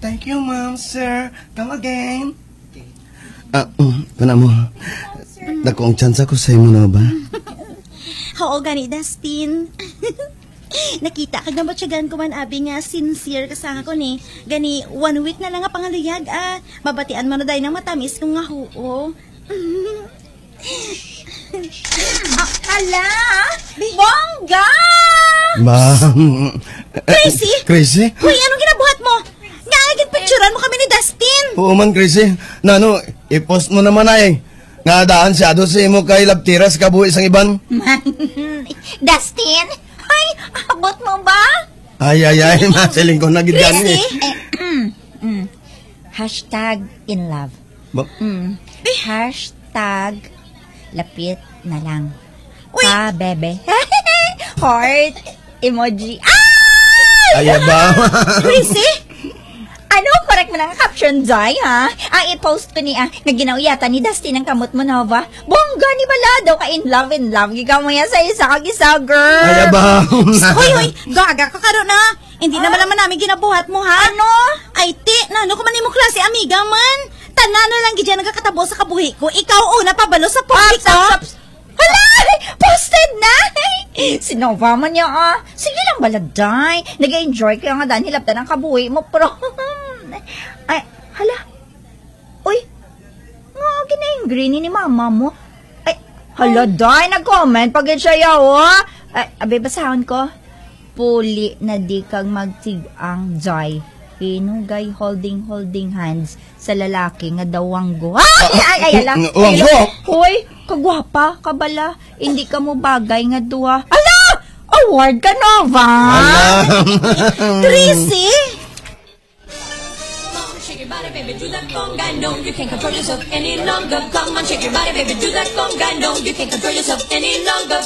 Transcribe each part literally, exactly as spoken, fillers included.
Thank you, ma'am, sir. Come again. Ah, um, kana mo. Dako ang chance ko sa imo na ba? Oo, gani, Dustin. Nakita ka gamot siya gan ko man, abi nga sincere kasanga ko ni. Gani, one week na lang nga pangaluyag, ah. Mabatian mo na dahil ng matamis kong nga huo. Ah, hala! Bongga! Ma'am. Crazy? Crazy? Uy, anong ginabuhat mo? Naagad picturean mo kami ni Dustin. Oo man, Crazy. Nano, i-post mo naman ay. Nga daan siya doon sa imo kay Labtiras kabuhi isang iban. Dustin? Ay, abot mo ba? Ay, ay, ay. Masiling ko na gidyan eh. Eh, mm, hashtag in love. Ba- Mm. Hashtag lapit na lang. Uy! Pa, bebe. Heart emoji. Ay, ba? Crazy? Ano, correct mo lang ang caption, Jai, ha? Ang i-post ko ni, ah, na ginauyata ni Dustin ang kamot mo, Nova. Bongga, ni bala daw ka in love, in love. Ikaw mo yan sa isa kag isa, girl. Ay, ba? Hoy, hoy, gaga ka karo na. Hindi naman naman namin ginabuhat mo, ha? Ano? Ay, ti, nano ko man mo klase, amiga man. Tanano lang gidyan nagkakatabo sa kabuhi ko. Ikaw una pabalo sa public, ha? Hala! Posted na! Sinova man niya, ah. Sige lang baladay. Nag-enjoy kaya nga dahil hilaptan ang kabuhi mo, pro. Ay, hala. Uy, nga, gina-angry ni mama mo. Ay, hala, day, nag-comment pag siya yaw, ah. Ay, abe, basahon ko. Puli na di kang magtig-ang Jai. Hinugay holding holding hands sa lalaki nga dawanggo. Ay, ay, ay, ala. Wanggo? Hoy, kagwapa, kabala. Hindi ka mo bagay nga duwa. Ala! Award ka, Nova! Tracy! Shake your body, baby, do that conga. No, you can't control yourself any longer. Come on, shake your body, baby, do that conga. No, you can't control yourself any longer.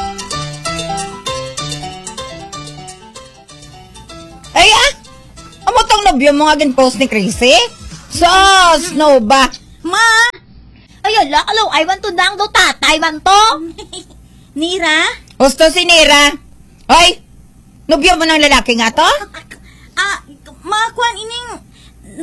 Ay, ah! Amo tong nobyo mo nga post ni Crazy? Sos, no ba? Ma! Ay, ala, alo, I want to dang do tatay man to. Nira? Gusto si Nira. Ay, nobyo mo ng lalaki nga to? Ah, ma, kuan ining